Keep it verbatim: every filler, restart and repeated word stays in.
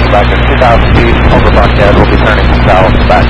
back at two thousand feet over Buckhead. We'll be turning south back